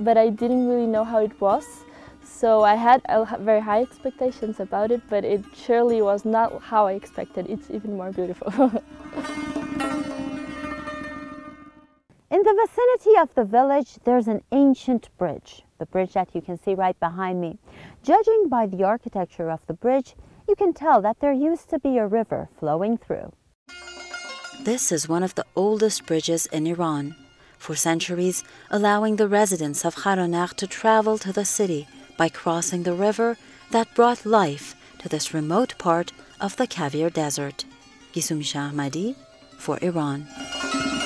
but I didn't really know how it was. So I had very high expectations about it, but it surely was not how I expected. It's even more beautiful. In the vicinity of the village, there's an ancient bridge, the bridge that you can see right behind me. Judging by the architecture of the bridge, you can tell that there used to be a river flowing through. This is one of the oldest bridges in Iran, for centuries allowing the residents of Kharanakh to travel to the city by crossing the river that brought life to this remote part of the Kavir Desert. Gisum Shah Ahmadi for Iran.